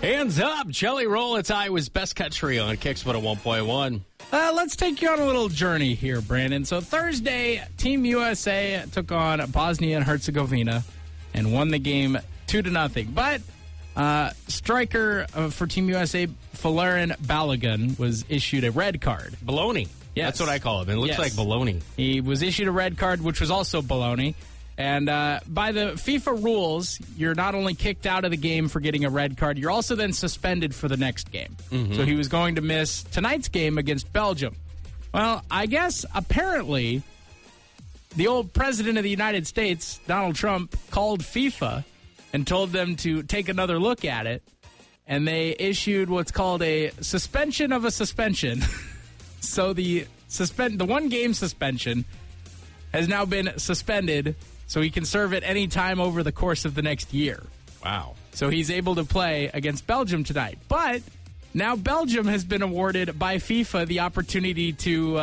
Hands up, Jelly Roll. It's Iowa's best country on Kicks 101.1. Let's take you on a little journey here, Brandon. So Thursday, Team USA took on Bosnia and Herzegovina and won the game 2-0. But striker for Team USA, Folarin Balogun, was issued a red card. Baloney. Yes. That's what I call him. It looks like baloney. He was issued a red card, which was also baloney. And by the FIFA rules, you're not only kicked out of the game for getting a red card, you're also then suspended for the next game. Mm-hmm. So he was going to miss tonight's game against Belgium. Well, I guess apparently the old president of the United States, Donald Trump, called FIFA and told them to take another look at it. And they issued what's called a suspension of a suspension. So the one-game suspension has now been suspended, so he can serve it any time over the course of the next year. Wow. So he's able to play against Belgium tonight. But now Belgium has been awarded by FIFA the opportunity to